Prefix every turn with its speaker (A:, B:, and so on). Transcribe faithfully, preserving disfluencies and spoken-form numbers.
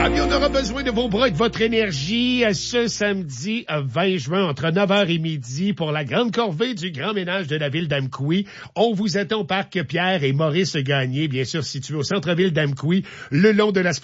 A: Amis, on aura besoin de vos bras et de votre énergie ce samedi vingt juin entre neuf heures et midi pour la grande corvée du grand ménage de la ville d'Amqui. On vous attend au parc Pierre et Maurice Gagné, bien sûr situé au centre-ville d'Amqui, le long de la